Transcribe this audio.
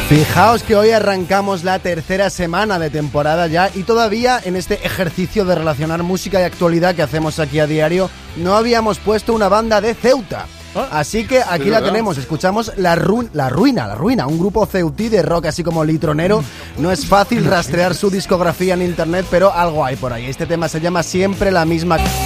Fijaos que hoy arrancamos la tercera semana de temporada ya y todavía en este ejercicio de relacionar música y actualidad que hacemos aquí a diario no habíamos puesto una banda de Ceuta. Así que aquí la tenemos, escuchamos La Ruina, un grupo ceutí de rock así como litronero. No es fácil rastrear su discografía en internet, pero algo hay por ahí. Este tema se llama Siempre la misma...